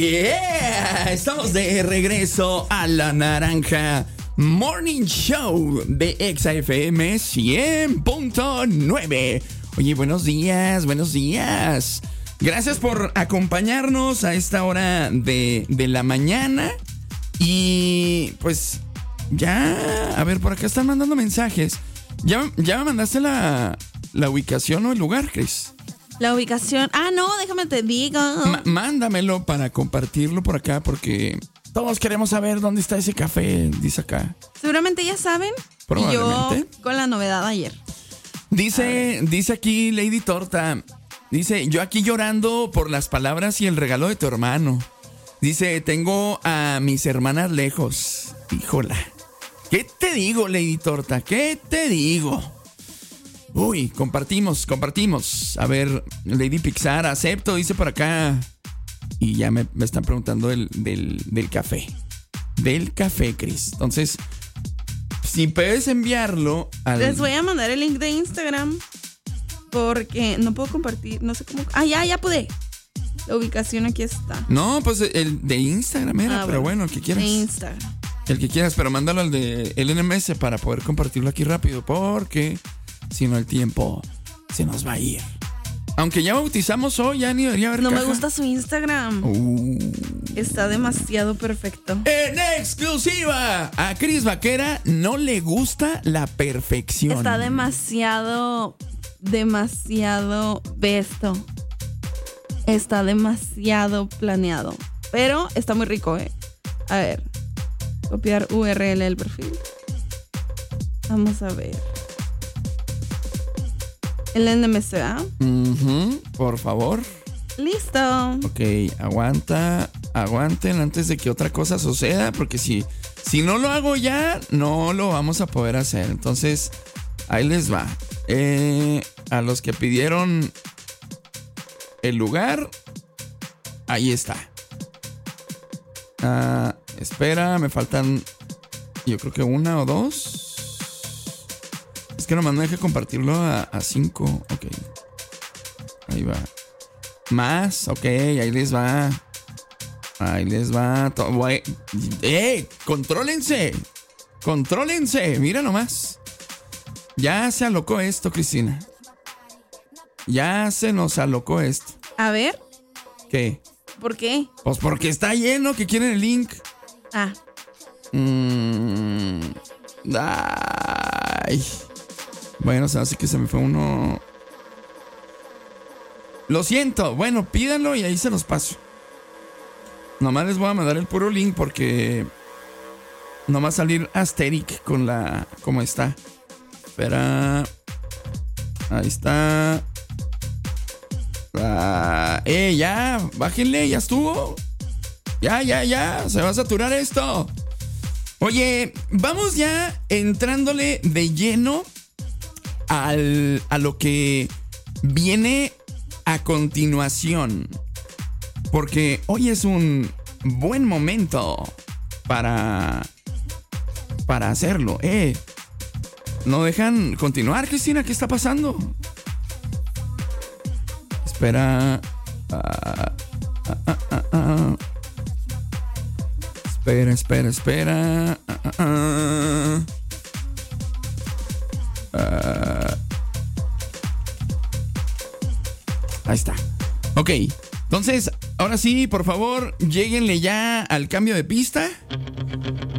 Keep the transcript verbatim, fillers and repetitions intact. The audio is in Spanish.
Yeah, estamos de regreso a La Naranja Morning Show de Exa F M cien punto nueve. Oye, buenos días, buenos días. Gracias por acompañarnos a esta hora de, de la mañana. Y pues ya, a ver, por acá están mandando mensajes. ¿Ya, ya me mandaste la, la ubicación o el lugar, Cris? La ubicación. Ah, no, déjame te digo. Ma- mándamelo para compartirlo por acá porque todos queremos saber dónde está ese café, dice acá. Seguramente ya saben. Probablemente. Y yo con la novedad ayer. Dice, dice aquí Lady Torta. Dice, yo aquí llorando por las palabras y el regalo de tu hermano. Dice, tengo a mis hermanas lejos. Híjola. ¿Qué te digo, Lady Torta? ¿Qué te digo? Uy, compartimos, compartimos. A ver, Lady Pixar, acepto, dice por acá. Y ya me, me están preguntando del, del, del café. Del café, Cris. Entonces, si puedes enviarlo al... Les voy a mandar el link de Instagram. Porque no puedo compartir, no sé cómo... Ah, ya, ya pude. La ubicación aquí está. No, pues el de Instagram era, Ah, pero bueno, bueno, el que quieras. De Instagram. El que quieras, pero mándalo al de L N M S para poder compartirlo aquí rápido, porque si no el tiempo se nos va a ir. Aunque ya bautizamos hoy, ya ni debería haber No caja. me gusta su Instagram. Uh. Está demasiado perfecto. En exclusiva, a Cris Vaquera no le gusta la perfección. Está demasiado, demasiado besto. Está demasiado planeado. Pero está muy rico, ¿eh? A ver. Copiar U R L del perfil. Vamos a ver. El N M C A. Uh-huh, por favor. Listo. Ok, aguanta, aguanten antes de que otra cosa suceda, porque si, si no lo hago ya, no lo vamos a poder hacer. Entonces, ahí les va. Eh, a los que pidieron el lugar, ahí está. Ah, espera, me faltan, yo creo que una o dos. Es que nomás no deja compartirlo a, a cinco. Ok. Ahí va. Más, ok, ahí les va. Ahí les va. To- ¡Eh! ¡Contrólense! ¡Contrólense! Mira nomás. Ya se alocó esto, Cristina. Ya se nos alocó esto. A ver. ¿Qué? ¿Por qué? Pues porque está lleno, que quieren el link. Ah. Mm, ay. Bueno, o sea, así que se me fue uno. Lo siento. Bueno, pídanlo y ahí se los paso. Nomás les voy a mandar el puro link porque no va a salir Asterix con la... como está. Espera. Ahí está. Ah, eh, ya. Bájenle, ya estuvo. Ya, ya, ya. Se va a saturar esto. Oye, vamos ya entrándole de lleno al, a lo que viene a continuación. Porque hoy es un buen momento para, para hacerlo. Eh, ¿no dejan continuar, Cristina? ¿Qué está pasando? Espera. Uh, uh, uh, uh, uh. Espera, espera, espera. Uh, uh, uh. Uh. Ahí está. Ok. Entonces, ahora sí, por favor, lléguenle ya al cambio de pista.